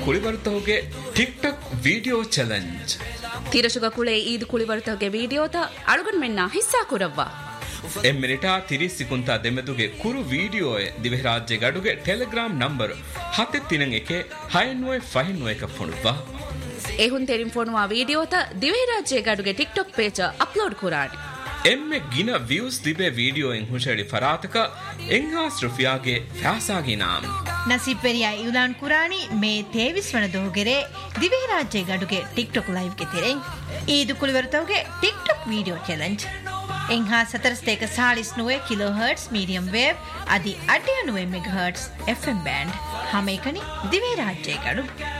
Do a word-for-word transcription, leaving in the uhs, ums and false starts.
ಕುಳಿಬರ್ತವ್ಗೆ TikTok video challenge ತಿರಶುಗ ಕುಳೆ Eid ಕುಳಿಬರ್ತವ್ಗೆ ವಿಡಿಯೋದ ಅಳುಗನ್ ಮೆನ್ನ ಹಿಸ್ಸಾ ಕುರವ್ವ A ಮಿನಿಟಾ ತಿರಿಸಿಕುಂತ ದೆಮೆದುಗೆ Kuru video ದಿವೆ ರಾಜ್ಯ ಗಡುಗೆ Telegram number ಹತ್ತೆ ತಿನಂಗ್ ಎಕೆ ಹೈನ್ವೈ ಫೈನ್ವೈ ಕ ಫೋನುವ ಎಹುನ್ ತೆರಿಂ ಫೋನುವ ವಿಡಿಯೋತ ದಿವೆ ರಾಜ್ಯ ಗಡುಗೆ ಟಿಕ್ಟಾಕ್ ಪೇಜ್ ಅಪ್ಲೋಡ್ ಕುರಾಡಿ ಎಮ್ಮೆ ಗಿನ ವ್ಯೂಸ್ ದಿಬೆ ವಿಡಿಯೋ ಎಂಗ್ ಹುಷಳಿ ಫರಾತಕ ಎಂಗಾಸ್ ರುಫಿಯಾಗೆ ಫ್ಯಾಸಾಗಿ ನಾಮ್ ನಸೀಬ್ ಪೆರಿಯಾ ಇವ್ಲಾನ್ ಕುರಾನಿ ಮೇ ತೇವಿಸ್ ವನ ದೋಗೆರೆ ದಿವೆ ರಾಜ್ಯ ಗಡುಗೆ ಟಿಕ್ಟಾಕ್ ಲೈವ್ ಗೆ ತೆರೆಂ ಈದು ಕುಳಿವರ್ತವ್ಗೆ TikTok video challenge ಎಂಹಾ ಸತರಸ್ತೇಕ ಸಾಳಿಸ್ ನುವೆ kilo hertz medium wave ಅದಿ ಅಡ್ಡಿಯ ನುವೆ ಮೆಗಾ ಹರ್ಟ್ಸ್ ಎಫ್ಎಂ ಬ್ಯಾಂಡ್ ಹಮೇಕನಿ ದಿವೆ ರಾಜ್ಯ ಗಡು